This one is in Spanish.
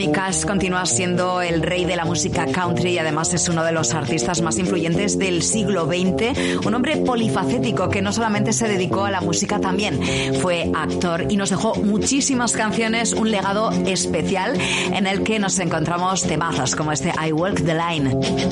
Cash continúa siendo el rey de la música country y además es uno de los artistas más influyentes del siglo XX. Un hombre polifacético que no solamente se dedicó a la música, también fue actor y nos dejó muchísimas canciones, un legado especial en el que nos encontramos temazos como este I Walk the Line.